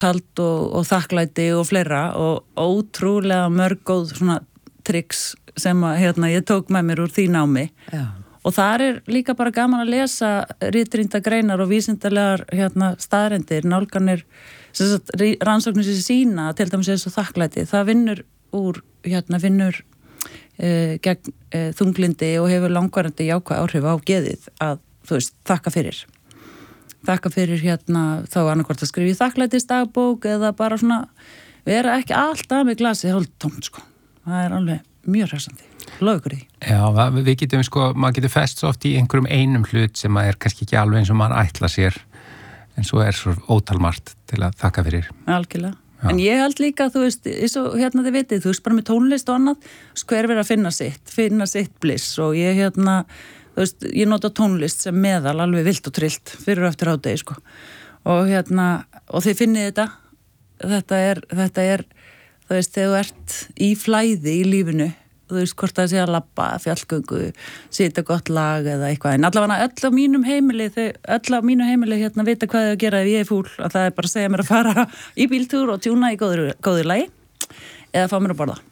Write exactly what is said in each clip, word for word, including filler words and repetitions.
tald og, og þakklæti og fleira og ótrúlega mörg góð svona triks sem að, hérna, ég tók með mér úr því námi. Já. Og þar er líka bara gaman að lesa ritrýnda greinar og vísindalegar hérna, staðrendir, nálganir, rannsóknir sem sína, til dæmis eins og þakklæti. Það vinnur úr, hérna, vinnur uh, gegn uh, þunglindi og hefur langvarandi jákvæð áhrif á geðið að, þú veist, þakka fyrir. Þakka fyrir, hérna, þá annarkvort að skrifa í þakklætisdagbók eða bara svona vera ekki alltaf með glasið hálft tómt, sko. Það er alveg mjög hressandi. Lókur því. Já, við getum sko, maður getur fest svo oft í einhverjum einum hlut sem maður er kannski ekki alveg eins og maður ætla sér, en svo er svo ótalmart til að þakka fyrir. Algjörlega. Já. En ég held líka, þú veist, eins og hérna þið vitið, þú veist, bara með tónlist og annað, hver verið að finna sitt, finna sitt bliss og ég hérna, þú veist, ég nota tónlist sem meðal alveg vilt og trillt fyrir og eftir hádegi, sko. Og hérna, og þið finnið þetta, þetta er, þetta er, þú veist, þegar þú ert í flæði í lífinu, þú veist, hvort það sé að labba, fjallgöngu, sita gott lag eða eitthvað. En allavega öll á mínum heimili, þau, öll á mínu heimili hérna vita hvað þau að gera ef ég er fúl, að það er bara að segja mér að fara í bíltúr og tjúna í góður, góður lagi eða fá mér að borða.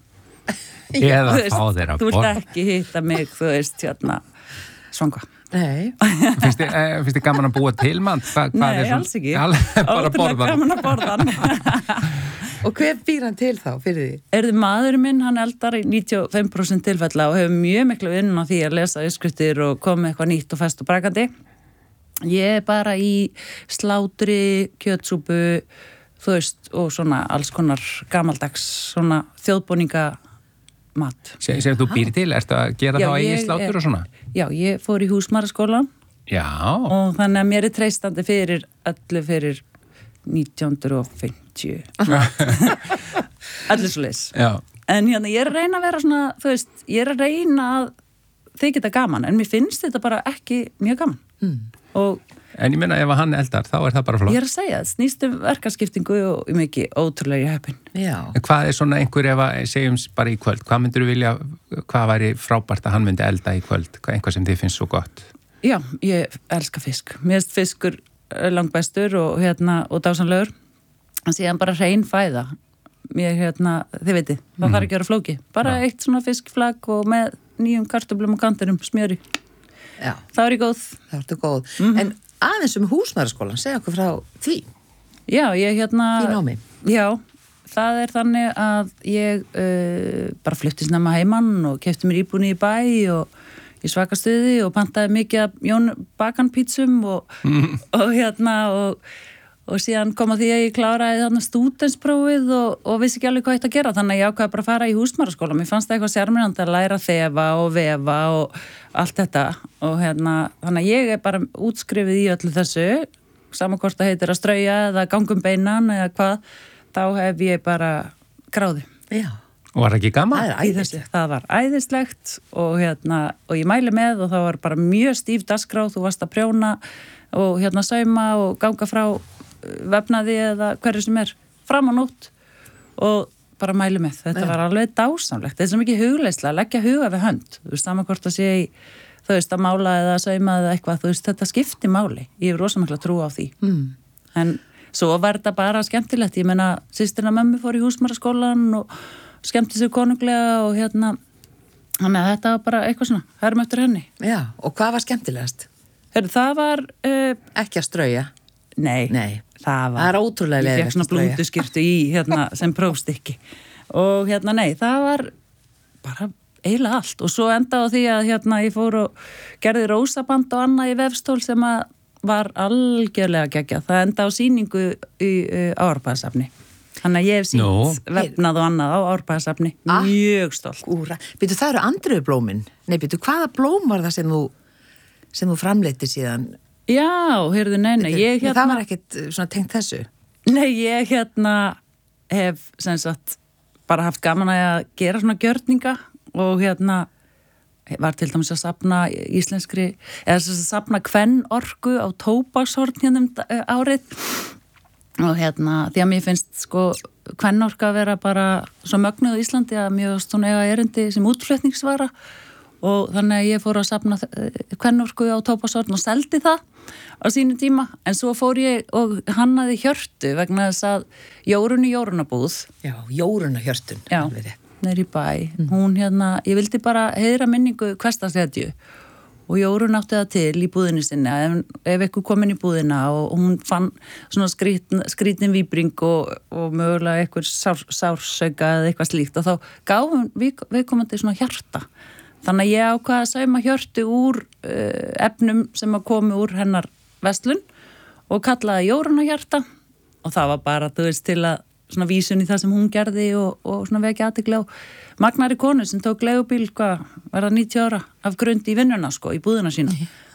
Eða fá þeir að borða. Þú vilt ekki hitta mig, þú veist, hérna, svanga. Nei. Finnst þið, eh, finnst þið gaman að búa til mann? Hva, hvað Nei, er alls ekki. All, bara borðan. Gaman að borðan. Og hver býr hann til þá fyrir því? Erði maðurinn minn, hann eldar í níutíu og fimm prósent tilfella og hefur mjög miklu vinn á því að lesa uppskriftir og koma eitthvað nýtt og fest og brakandi. Ég er bara í slátri, kjötsúpu, þú veist, og svona alls konar gamaldags, svona þjóðbúninga mat. Sem, sem þú býr til, ertu að gera já, þá eigin slátur er, og svona? Já, ég fór í húsmæðraskóla. Já. Og þannig að mér er treystandi fyrir öllu fyrir nítján hundruð og fimmtíu. Allir svo leys. Já. En hérna, ég er að reyna að vera svona, þú veist, ég er að reyna að þykja þetta gaman, en mér finnst þetta bara ekki mjög gaman. Mm. Og en ég meina ef hann eldar, þá er það bara flott. Ég er að segja, það snýst um verkaskiptingu og mikið ótrúlega heppin. Já. Hvað er svona einhver ef að segjum bara í kvöld, hvað myndur þú vilja, hvað væri frábært að hann myndi elda í kvöld, einhvað sem þið finnst svo gott? Já, ég elska fisk. Mér finnst fiskur langbæstur og hérna, og dásanlegur. En síðan bara hrein fæða. Mér hérna, þið veitir, það mm. þarf ekki að vera flóki. Bara ja. Eitt svona fiskflak og með nýjum kartöflum og kantinum, smjöri. Já. Það er ég góð. Það ertu góð. Mm-hmm. En aðeins um húsmæðraskólan, segja okkur frá því. Já, ég hérna... Því námi. Já, það er þannig að ég uh, bara flutti snemma heimann og keypti mér íbúðni í bæ og í svakastuði og pantaði mikið af Jón Bakan pítsum og, mm. og hérna og, og síðan kom að því að ég kláraði þarna stúdensprófið og, og vissi ekki alveg hvað ég ætti að gera, þannig að ég ákvaði bara að fara í húsmæðraskóla. Mér fannst það eitthvað sjarmerandi að læra að þefa og vefa og allt þetta og hérna, þannig að ég er bara útskrifið í öllu þessu, saman hvort það heitir að strauja eða gangum beinan eða hvað, þá hef ég bara gráði. Já. Og var ekki gaman? Það, æðislegt. Það var æðislegt og, hérna, og ég mæli með og það var bara mjög stíf dagskrá, þú varst að prjóna og hérna sauma og ganga frá vefnaði eða hverju sem er fram á nótt og bara mæli með. Þetta ja. Var alveg dásamlegt. Þetta er svo mikið hugleysla, leggja huga við hönd. Þú veist, saman hvort að sé í, þú veist, að mála eða sauma eða eitthvað, þú veist, þetta skiptir máli. Ég hef rosa mikla trú á því. Mm. En svo var þetta bara skemmtilegt. Ég meina, systirna mömmu fór í húsmæðraskólann og skemmti sér konunglega og hérna þannig að þetta var bara eitthvað svona herm eftir henni. Já, og hvað var skemmtilegast? Heru, það var uh, ekki að strauja? Nei, nei. Það var það er ótrúlega leiðilegt að strauja. Ég fekk svona blúnduskirtu í hérna sem prófstykki og hérna nei, það var bara eiginlega allt og svo endaði á því að hérna ég fór og gerði rósaband og annað í vefstól sem að var algjörlega geggjað. Það endaði á sýningu í uh, Árbæðasafni. Þannig að ég hef sínt no. vefnað og annað á Árbæðasafni. Ah, mjög stolt. Úra. Býtu, það eru andröfublómin. Nei, býtu, hvaða blóm var það sem þú, sem þú framleiti síðan? Já, heyrðu, nei, nei. Ég, hérna, það var ekkert svona tengt þessu? Nei, ég hérna hef, sem sagt, bara haft gaman að gera svona gjörninga og hérna var til dæmis að safna íslenskri, eða að safna kvennorku á tóbakshorn hérna um árið. Og hérna, því að mér finnst sko kvennorka að vera bara svo mögnuð á Íslandi að mjög svona eiga erindi sem útflutningsvara og þannig að ég fór að safna kvennorku á Tópashorn og seldi það á sínu tíma, en svo fór ég og hannaði Hjörtu vegna þess að Jórunni Jórunabúð. Já, Jórunna Hjörtun. Já, neyri bæ. Mm. Hún hérna, ég vildi bara heiðra minningu hversdagshetju og Jórun átti það til í búðinni sinni, ef, ef eitthvað komin í búðina og, og hún fann svona skrítin, skrítin víbring og, og mögulega eitthvað sár, sársauka eða eitthvað slíkt og þá gaf hún við, viðkomandi svona hjarta. Þannig að ég ákvaði að sauma Hjörtu úr uh, efnum sem að komi úr hennar verslun og kallaði Jórunna hjarta og það var bara, þú veist, til að svona vísun í það sem hún gerði og, og svona vekja athygli á magnari konu sem tók leigubíl, hvað, var það níutíu ára af grund í vinnuna, sko, í búðina sína.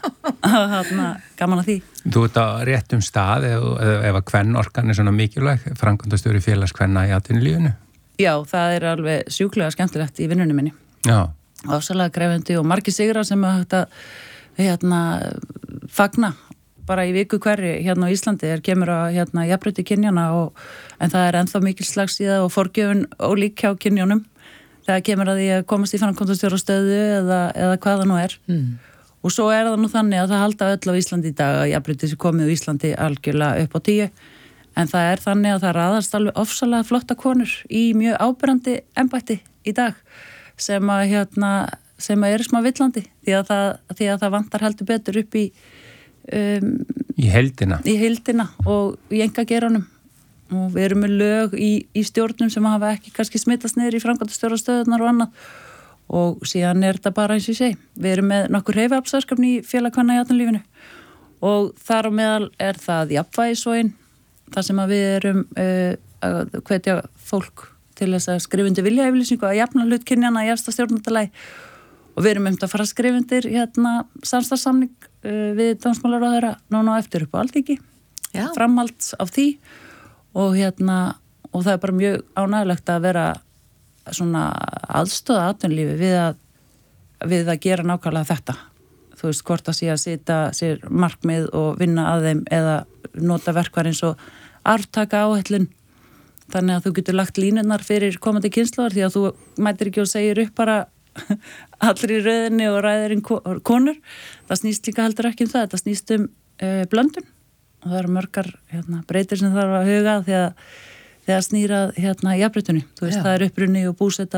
Þarna, gaman að því. Þú ert á réttum stað ef, ef að kvennorkan er svona mikilvæg, framkvæmdastjóri félagskvenna í atvinnulífinu? Já, það er alveg sjúklega skemmtilegt í vinnunni minni. Já. Ásalega krefendi og margir sigrar sem að þetta, hérna, fagna bara í viku hverri hérna á Íslandi er kemur að hérna jafnrétti kynjana og en það er ennþá mikil slagsíða og forgjöfun ólík hjá kynjónum þegar kemur að því að komast í framkvæmdastjórastöðu eða, eða hvað það nú er mm. og svo er það nú þannig að það halda öll á Íslandi í dag að jafnrétti sem komið á Íslandi algjörlega upp á tíu en það er þannig að það raðast alveg ofsalega flotta konur í mjög áberandi embætti í dag sem að hérna sem að eru smá villandi því að það, því að það vantar heldur betur upp í Um, í heildina í heildina og í engageranum og við erum með lög í, í stjórnum sem hafa ekki kannski smittast niður í framkvæmdastjórastöðunar og annað og síðan er þetta bara eins og ég segi við erum með nokkur hreyfiaflsverkefni í félagskvenna í atvinnulífinu og þar á meðal er það jafnvægisvogin þar sem að við erum uh, að hvetja fólk til þess að skrifundi viljayfirlýsingu að jafna hlut kynjana í efsta stjórnendalagi og við erum um að fara að skrifundir hérna samstarfssamning uh, við dómsmálaráðherra núna á eftir upp á Alþingi framhalds af því og hérna og það er bara mjög ánægilegt að vera svona aðstöða atvinnulífi við að við að gera nákvæmlega þetta þú veist hvort að sé að setja sér markmið og vinna að þeim eða nota verkvar eins og arftaka áætlun þannig að þú getur lagt línurnar fyrir komandi kynslóðar því að þú mætir ekki og segir upp bara allir í röðinni og ræðirinn konur það snýst líka heldur ekki um það þetta snýst um uh, blöndun og það eru mörgar hérna, breytir sem þarf að huga þegar, þegar snýra hérna, jafnréttinu, þú veist Já. Það er upprunni og búseta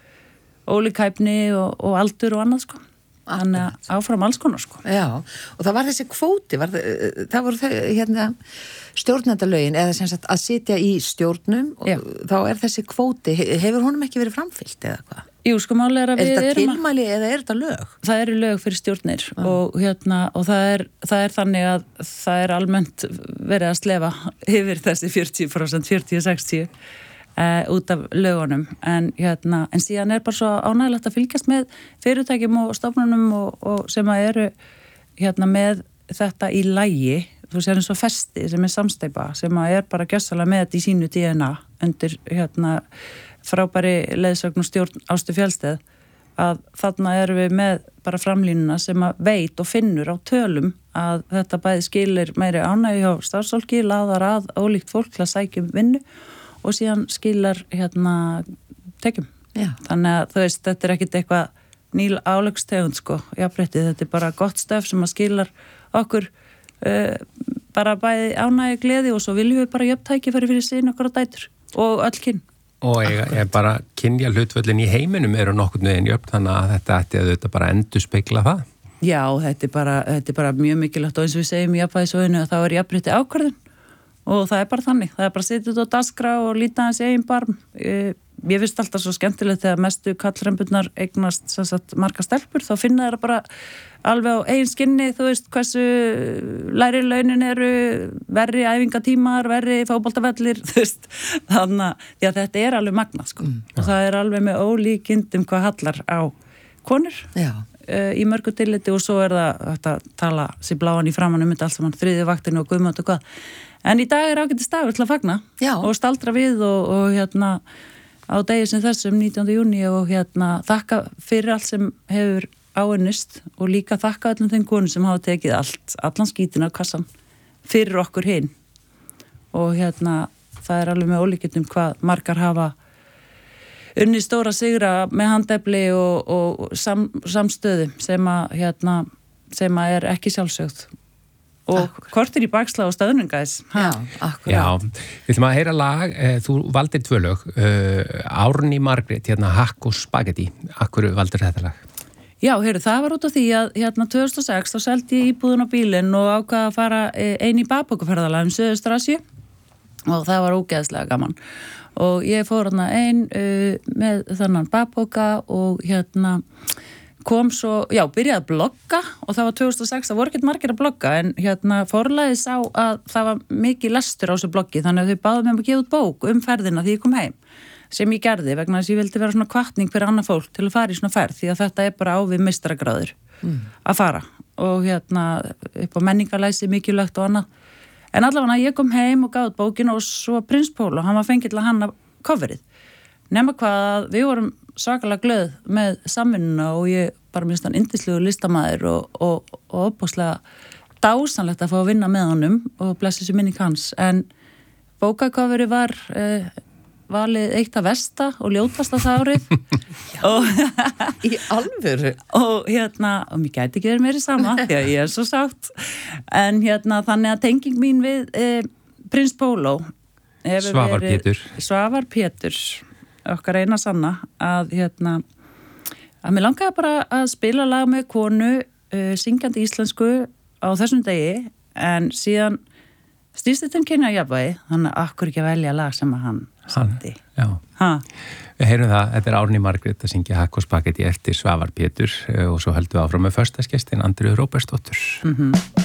og ólíkhæfni og, og aldur og annað sko þannig að áfram alls konar sko Já, og það var þessi kvóti var, það voru þau hérna stjórnendalögin eða sem sagt að sitja í stjórnum og Já. Þá er þessi kvóti hefur honum ekki verið framfylgt eða hvað? Jú, sko máli er að er við erum... Er þetta tilmæli eða er þetta lög? Það eru lög fyrir stjórnir ah. og, hérna, og það, er, það er þannig að það er almennt verið að slefa yfir þessi fjörutíu prósent, fjörutíu til sextíu uh, út af lögunum en, hérna, en síðan er bara svo ánægilegt að fylgjast með fyrirtækjum og stofnunum og, og sem að eru hérna, með þetta í lagi þú sér eins og Festi sem er samsteypa sem að er bara gjössalega með þetta í sínu D N A undir hérna frábæri leiðsögn og stjórn Ástu Fjallsteð að þarna erum við með bara framlínuna sem að veit og finnur á tölum að þetta bæði skilir meiri ánægju hjá starfsfólki, laðar að ólíkt fólk til að sækjum vinnu og síðan skilar hérna tekjum. Já. Þannig að þú veist, þetta er ekkit eitthvað nýl álegstegund sko, jafnrétti, þetta er bara gott stöf sem að skilar okkur uh, bara bæði ánægju gleði og svo viljum við bara jöfn tækifæri fyrir sín okkur að dætur og öll kyn. Og ég, ég bara kynja hlutvöllin í heiminum eru nokkurnu einn jöfn þannig að þetta ætti að þetta bara endur spekla það. Já, þetta er bara, þetta er bara mjög mikilvægt og eins og við segjum í jafnvægisvoginu að þá er jafnrétti ákvörðun og það er bara þannig. Það er bara að sitja út á dagskrá og líta hans eigin barm. Ég finnst alltaf svo skemmtilegt þegar mestu kallremburnar eignast sagt, marga stelpur þá finna þeirra bara alveg á eigin skinni, þú veist hversu læri launin eru, verri æfingatímar, verri fótboltavellir, þú veist, þannig að þetta er alveg magnað, sko. Mm, og það er alveg með ólíkindum hvað hallar á konur uh, í mörgu tilliti og svo er það þetta tala sér bláan í framann um þetta allt saman, þriðju vaktinu og guðmönd og hvað. En í dag er ágættis dagur til að fagna Já. Og staldra við og, og hérna á degi sem þessum nítjánda júní og hérna þakka fyrir allt sem hefur áunnist og líka þakka öllum þeim konum sem hafa tekið allt, allan skítin af kassan fyrir okkur hinn og hérna það er alveg með ólíkjöndum hvað margar hafa unni stóra sigra með handefli og, og sam, samstöðu sem að, hérna, sem að er ekki sjálfsögð. Og kortir í bakslag og stöðningæs. Já, akkurat. Já, við ætlum að heyra lag, þú valdir tvö lög, Árný Margrét, hérna Hakk og Spagetti. Akkur valdir þetta lag? Já, heyrðu, það var út af því að hérna tvö þúsund og sex þá seldi ég íbúðun á bílinn og ákvaða að fara einn í bakpokaferðalag um Suðurstrasju og það var ógeðslega gaman. Og ég fór hérna einn uh, með þannan bakpoka og hérna kom svo, já, byrjaði að blogga og það var tvö þúsund og sex, það voru ekkert margir að blogga en hérna forlagið sá að það var mikið lestur á þessu bloggi þannig að þau báðu mig um að gefa út bók um ferðina því ég kom heim sem ég gerði vegna þess að ég vildi vera svona hvatning fyrir annað fólk til að fara í svona ferð því að þetta er bara á við meistaragráður mm. að fara og hérna upp á menningarlæsi mikilvægt og annað en allavega ég kom heim og gaf út bókin og svo Prins Pólo, hann var fengið til að hanna coverið nema hvað við vorum svakalega glöð með samvinnuna og ég bara minnst hann yndislegu listamæður og, og, og opbúslega dásanlegt að fá að vinna með honum og blessi sér minning hans en bókakoferi var eh, valið eitt af versta og ljótasta það árið og í alvöru og hérna, og mér gæti ekki verið meiri sama því að ég er svo sátt en hérna þannig að tenging mín við eh, Prins Pólo Svavar Pétur Svavar Pétur okkar eina sanna að hérna að mér langaði bara að spila lag með konu uh, syngjandi íslensku á þessum degi en síðan stýrst þetta um kynja jafnvægi þannig að akkur ekki að velja lag sem að hann samti. Já. Ha. Við heyrum það, þetta er Árný Margrét að syngja Hakk og Spagetti eftir Svavar Pétur og svo höldum við áfram með föstaskestin Andreu Róbertsdóttur. Mhm.